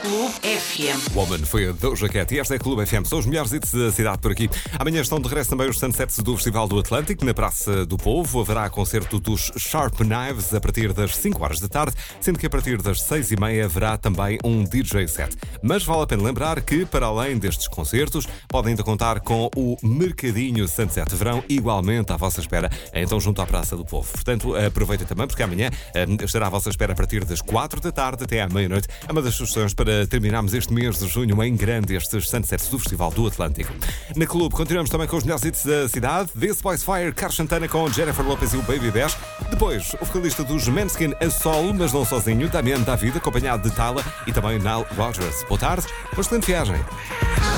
Clube FM. Woman foi a Doja Cat e esta é a Clube FM. São os melhores hits da cidade por aqui. Amanhã estão de regresso também os Sunsets do Festival do Atlântico, na Praça do Povo. Haverá concerto dos Sharp Knives a partir das 5 horas da tarde, sendo que a partir das 6h30 haverá também um DJ set. Mas vale a pena lembrar que, para além destes concertos, podem ainda contar com o Mercadinho Sunset de Verão, igualmente à vossa espera, então junto à Praça do Povo. Portanto, aproveitem também, porque amanhã estará à vossa espera a partir das 4 da tarde até à meia-noite. É uma das sugestões para terminarmos este mês de junho em grande, estes Sunsets do Festival do Atlântico. Na Clube, continuamos também com os melhores hits da cidade. This Boys Fire, Carlos Santana com Jennifer Lopez e o Baby Bash. Depois, o vocalista dos Maneskin a solo, mas não sozinho, Damien David, acompanhado de Tyler e também Nile Rodgers. Boa tarde, uma excelente viagem.